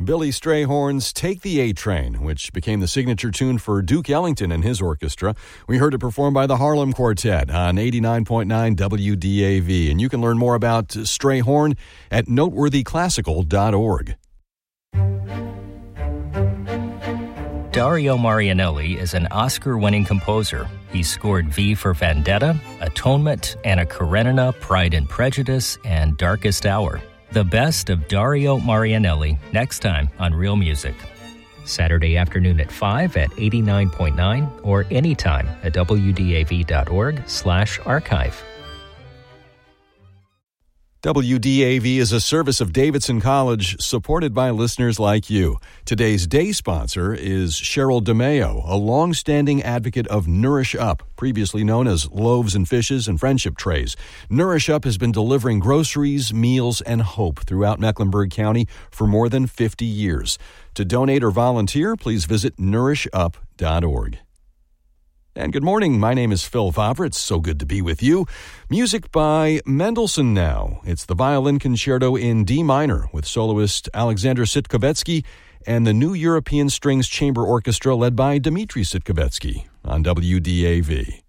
Billy Strayhorn's Take the A-Train, which became the signature tune for Duke Ellington and his orchestra. We heard it performed by the Harlem Quartet on 89.9 WDAV. And you can learn more about Strayhorn at noteworthyclassical.org. Dario Marianelli is an Oscar-winning composer. He scored V for Vendetta, Atonement, Anna Karenina, Pride and Prejudice, and Darkest Hour. The best of Dario Marianelli next time on Real Music. Saturday afternoon at 5 at 89.9 or anytime at wdav.org/archive. WDAV is a service of Davidson College supported by listeners like you. Today's day sponsor is Cheryl DeMeo, a long-standing advocate of Nourish Up, previously known as Loaves and Fishes and Friendship Trays. Nourish Up has been delivering groceries, meals, and hope throughout Mecklenburg County for more than 50 years. To donate or volunteer, please visit nourishup.org. And good morning, my name is Phil Favre. It's so good to be with you. Music by Mendelssohn now. It's the Violin Concerto in D minor with soloist Alexander Sitkovetsky and the New European Strings Chamber Orchestra led by Dmitri Sitkovetsky on WDAV.